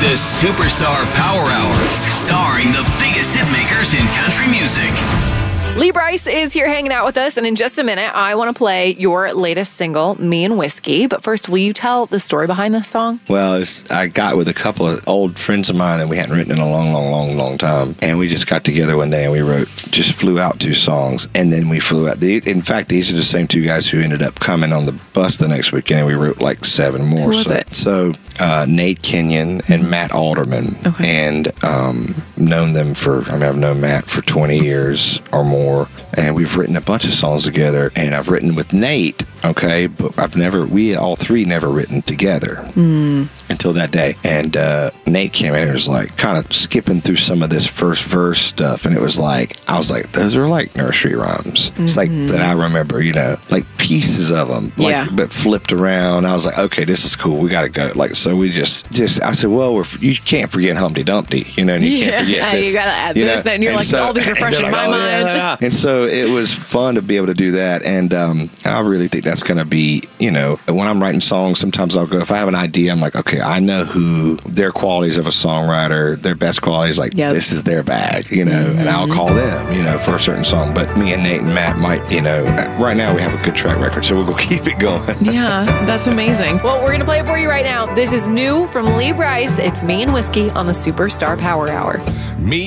The Superstar Power Hour, starring the biggest hit makers in country music. Lee Brice is here hanging out with us, and in just a minute, I want to play your latest single, Me and Whiskey. But first, will you tell the story behind this song? Well, I got with a couple of old friends of mine, and we hadn't written in a long time. And we just got together one day, and we flew out 2 songs, and then we flew out. In fact, these are the same 2 guys who ended up coming on the bus the next weekend, and we wrote like 7 more. Who was it? So Nate Kenyon and Matt Alderman, and I've known Matt for 20 years or more, and we've written a bunch of songs together, and I've written with Nate, but we all 3 never written together until that day. And Nate came in and was like kind of skipping through some of this first verse stuff, and I was like, those are like nursery rhymes. It's like that I remember, like pieces of them, but flipped around. I was like, okay, this is cool. We got to go. So we just I said, well, you can't forget Humpty Dumpty, and you can't forget this. You got to add this, and you're like, all these are fresh in my mind. Yeah. And so it was fun to be able to do that, and I really think that's going to be, when I'm writing songs, sometimes I'll go, if I have an idea, I'm like, okay, I know who their qualities of a songwriter, their best qualities, this is their bag, and I'll call them, for a certain song. But me and Nate and Matt might, right now we have a good track record, so we'll go keep it going. Yeah, that's amazing. Well, we're going to play it for you right now. This is new from Lee Brice. It's Me and Whiskey on the Superstar Power Hour. Me